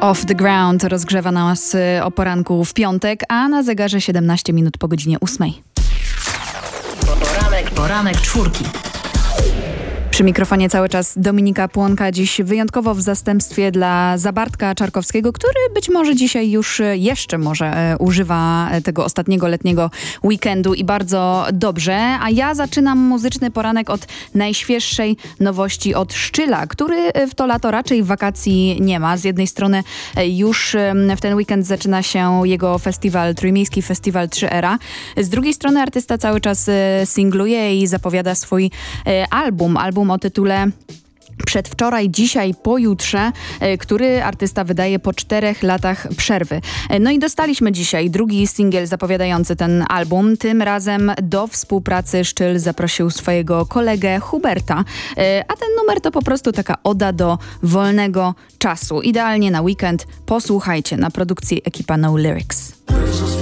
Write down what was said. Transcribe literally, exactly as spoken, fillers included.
Off the Ground rozgrzewa nas o poranku w piątek, a na zegarze siedemnaście minut po godzinie ósmej. Poranek, poranek czwórki. Przy mikrofonie cały czas Dominika Płonka, dziś wyjątkowo w zastępstwie dla Zabartka Czarkowskiego, który być może dzisiaj już jeszcze może e, używa tego ostatniego letniego weekendu i bardzo dobrze. A ja zaczynam muzyczny poranek od najświeższej nowości od Szczyla, który w to lato raczej wakacji nie ma. Z jednej strony e, już e, w ten weekend zaczyna się jego festiwal, Trójmiejski Festiwal trzy Era. Z drugiej strony artysta cały czas e, singluje i zapowiada swój e, album. Album o tytule Przedwczoraj, dzisiaj, pojutrze, który artysta wydaje po czterech latach przerwy. No i dostaliśmy dzisiaj drugi singiel zapowiadający ten album. Tym razem do współpracy Szczyl zaprosił swojego kolegę Huberta. A ten numer to po prostu taka oda do wolnego czasu. Idealnie na weekend. Posłuchajcie, na produkcji ekipa No Lyrics. Jezus